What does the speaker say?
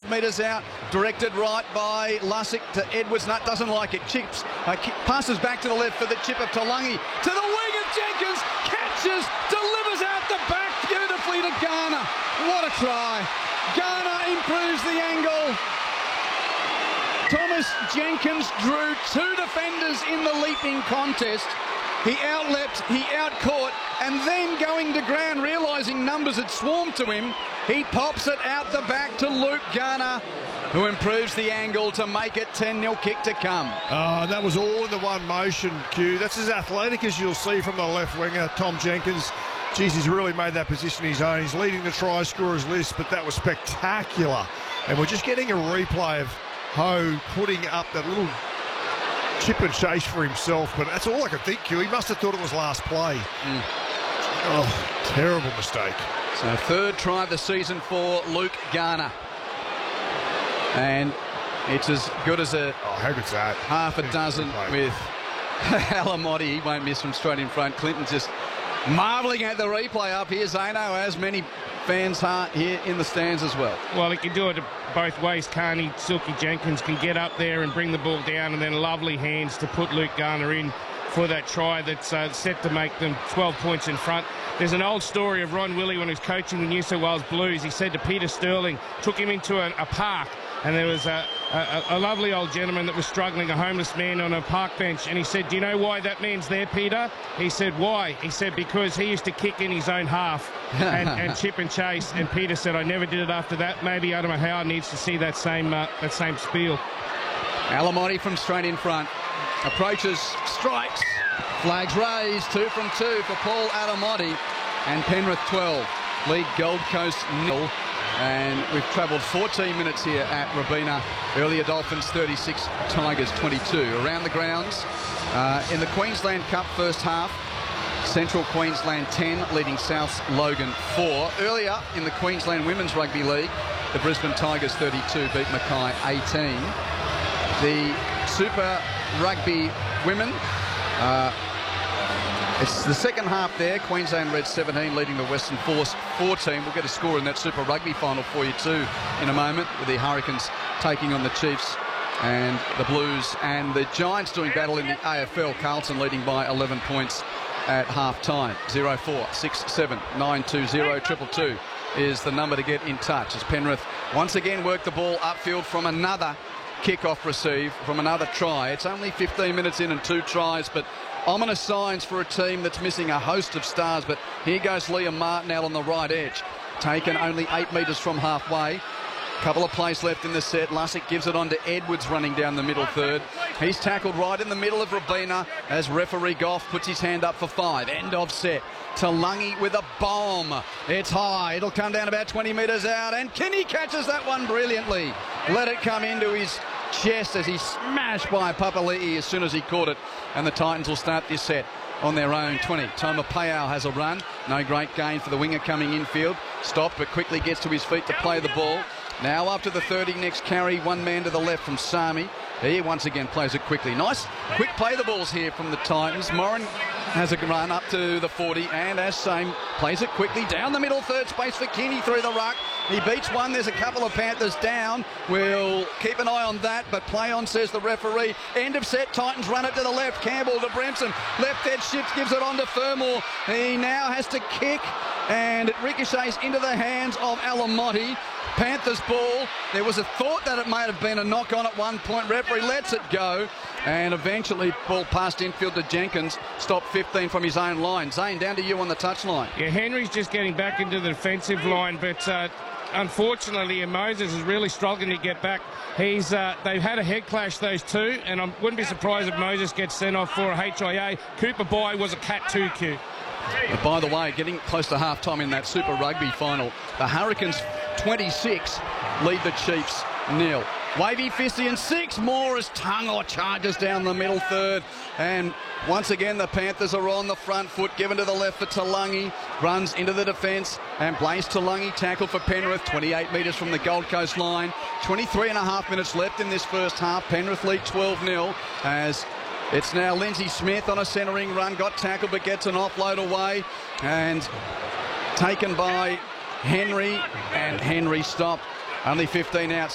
metres out, directed right by Lussick to Edwards. Nut doesn't like it, chips, passes back to the left for the chip of Talangi, to the wing of Jenkins, catches, delivers out the back beautifully to Garner. What a try. Garner improves the angle. Thomas Jenkins drew two defenders in the leaping contest. He outleapt, he outcaught, and then going to ground, realising numbers had swarmed to him, he pops it out the back to Luke Garner, who improves the angle to make it 10-0 kick to come. Oh, that was all in the one motion, Q. That's as athletic as you'll see from the left winger, Tom Jenkins. Geez, he's really made that position his own. He's leading the try scorers list, but that was spectacular. And we're just getting a replay of Ho putting up that little chip and chase for himself, but that's all I could think, Q. He must have thought it was last play. Oh, terrible mistake. So third try of the season for Luke Garner. And it's as good as a how good's that? Half a dozen with Alamotti. He won't miss from straight in front. Clinton's just marvelling at the replay up here, Zano, as many fans are here in the stands as well. Well, he can do it both ways, can't he? Silky Jenkins can get up there and bring the ball down, and then lovely hands to put Luke Garner in for that try that's set to make them 12 points in front. There's an old story of Ron Willey when he was coaching the New South Wales Blues. He said to Peter Sterling, took him into a park, and there was a lovely old gentleman that was struggling, a homeless man on a park bench, and he said, do you know why that man's there, Peter? He said, why? He said, because he used to kick in his own half and chip and chase, and Peter said, I never did it after that. Maybe Adam Howe needs to see that same spiel. Alamotti from straight in front. Approaches, strikes, flags raised, 2 from 2 for Paul Alamotti, and Penrith 12, lead Gold Coast 0. And we've travelled 14 minutes here at Robina. Earlier Dolphins 36, Tigers 22. Around the grounds, in the Queensland Cup first half, Central Queensland 10, leading South Logan 4. Earlier in the Queensland Women's Rugby League, the Brisbane Tigers 32 beat Mackay 18. The Super Rugby Women, it's the second half there. Queensland Reds 17 leading the Western Force 14. We'll get a score in that Super Rugby final for you too in a moment, with the Hurricanes taking on the Chiefs and the Blues, and the Giants doing battle in the AFL. Carlton leading by 11 points at half time. 0467 920 222 is the number to get in touch, as Penrith once again work the ball upfield from another kick-off receive, from another try. It's only 15 minutes in and 2 tries, but ominous signs for a team that's missing a host of stars. But here goes Liam Martin out on the right edge, taken only 8 metres from halfway. Couple of plays left in the set. Lussick gives it on to Edwards running down the middle third. He's tackled right in the middle of Robina as referee Goff puts his hand up for 5. End of set. Talangi with a bomb. It's high. It'll come down about 20 metres out, and Kinney catches that one brilliantly. Let it come into his chest as he's smashed by Papali'i as soon as he caught it, and the Titans will start this set on their own 20. Toma Payau has a run. No great gain for the winger coming infield. Stopped, but quickly gets to his feet to play the ball. Now up to the 30, next carry, one man to the left from Sami. He once again plays it quickly. Nice quick play the balls here from the Titans. Moran has a run up to the 40, and as same plays it quickly down the middle third space for Kinney through the ruck. He beats one. There's a couple of Panthers down. We'll keep an eye on that, but play on, says the referee. End of set. Titans run it to the left. Campbell to Bremson. Left edge shifts, gives it on to Fermor. He now has to kick, and it ricochets into the hands of Alamotti. Panthers ball. There was a thought that it may have been a knock on at one point. Referee lets it go, and eventually ball passed infield to Jenkins. Stopped 15 from his own line. Zane, down to you on the touchline. Yeah, Henry's just getting back into the defensive line, but unfortunately Moses is really struggling to get back. They've had a head clash, those two, and I wouldn't be surprised if Moses gets sent off for a HIA. Cooper Bye was a Cat 2Q. But by the way, getting close to half-time in that Super Rugby final, the Hurricanes 26 lead the Chiefs 0. Wavy Fistian 6 more as Tangor charges down the middle third, and once again the Panthers are on the front foot, given to the left for Talangi, runs into the defence, and Blaise Talangi tackled for Penrith 28 metres from the Gold Coast line. 23.5 minutes left in this first half. Penrith lead 12-0 as it's now Lindsay Smith on a centering run, got tackled but gets an offload away, and taken by Henry, and Henry stopped. Only 15 out.